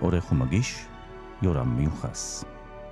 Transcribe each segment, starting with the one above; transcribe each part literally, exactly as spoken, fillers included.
עורך ומגיש יורם מיוחס.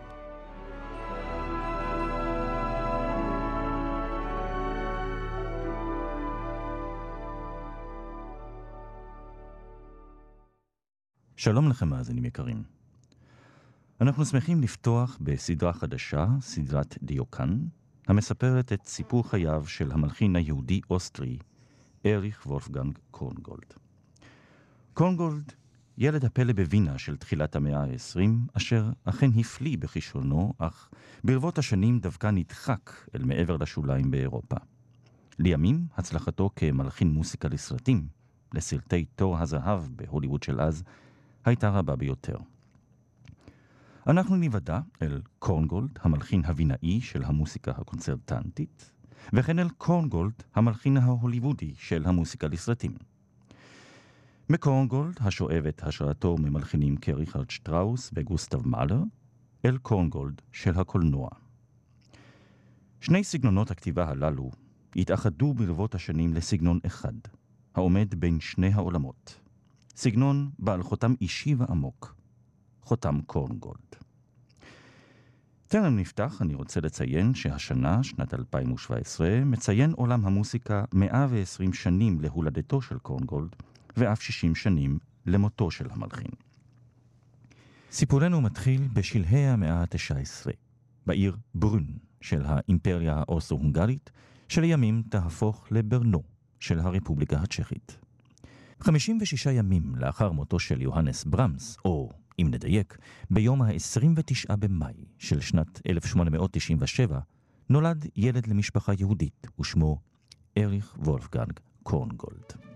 שלום לכם מאזינים יקרים. אנחנו שמחים לפתוח בסדרה חדשה, סדרת דיוקן, המספרת את סיפור חייו של המלחין היהודי-אוסטרי, אריך וולפגנג קורנגולד. קורנגולד, ילד הפלא בווינה של תחילת המאה ה-עשרים, אשר אכן הפליא בכישרונו, אך ברבות השנים דווקא נדחק אל מעבר לשוליים באירופה. לימים, הצלחתו כמלחין מוסיקה לסרטים, לסרטי תור הזהב בהוליווד של אז, הייתה רבה ביותר. אנחנו נוודע אל קורנגולד, המלחין הווינאי של המוסיקה הקונצרטנטית, וכן אל קורנגולד, המלחין ההוליוודי של המוסיקה לסרטים. מקורנגולד, השואב את השראתו ממלחינים כריכרד שטראוס וגוסטב מאלר, אל קורנגולד של הקולנוע. שני סגנונות הכתיבה הללו התאחדו ברבות השנים לסגנון אחד, העומד בין שני העולמות. סגנון בעל חותם אישי ועמוק, חותם קורנגולד. טרם נפתח, אני רוצה לציין שהשנה, שנת אלפיים שבע עשרה, מציין עולם המוסיקה מאה ועשרים שנים להולדתו של קורנגולד, ואף שישים שנים למותו של המלחין. סיפורנו מתחיל בשלהי המאה ה-תשע עשרה, בעיר ברון של האימפריה האוסטרו-הונגרית, שלימים תהפוך לברנו של הרפובליקה הצ'כית. חמישים ושישה ימים לאחר מותו של יוהנס ברמס, או אם נדייק, ביום ה-עשרים ותשעה במאי של שנת אלף שמונה מאות תשעים ושבע, נולד ילד למשפחה יהודית, ושמו אריך וולפגנג קורנגולד.